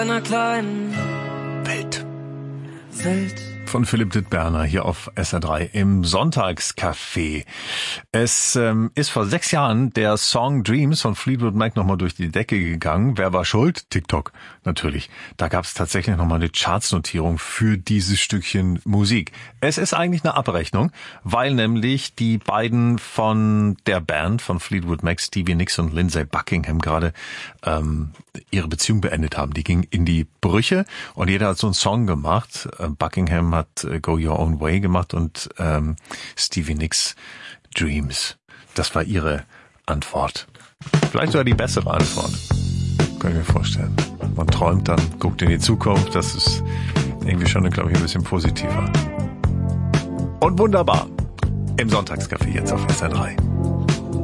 einer kleinen Welt. Welt. Von Philipp Dittberner hier auf SR3 im Sonntagscafé. Es ist vor 6 Jahren der Song Dreams von Fleetwood Mac nochmal durch die Decke gegangen. Wer war schuld? TikTok, natürlich. Da gab es tatsächlich nochmal eine Chartsnotierung für dieses Stückchen Musik. Es ist eigentlich eine Abrechnung, weil nämlich die beiden von der Band von Fleetwood Mac, Stevie Nicks und Lindsey Buckingham, gerade ihre Beziehung beendet haben. Die ging in die Brüche und jeder hat so einen Song gemacht. Buckingham hat Go Your Own Way gemacht und Stevie Nicks Dreams. Das war ihre Antwort. Vielleicht sogar die bessere Antwort. Kann ich mir vorstellen. Man träumt dann, guckt in die Zukunft. Das ist irgendwie schon, glaube ich, ein bisschen positiver. Und wunderbar. Im Sonntagscafé jetzt auf SR3.